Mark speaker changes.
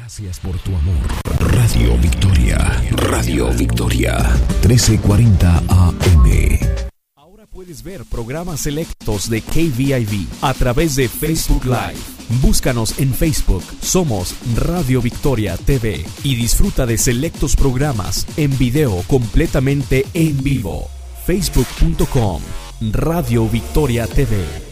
Speaker 1: Gracias por tu amor. Radio Victoria. Radio Victoria. 1340 AM. Ahora puedes ver programas selectos de KVIV a través de Facebook Live. Búscanos en Facebook. Somos Radio Victoria TV y disfruta de selectos programas en video completamente en vivo. Facebook.com Radio Victoria TV.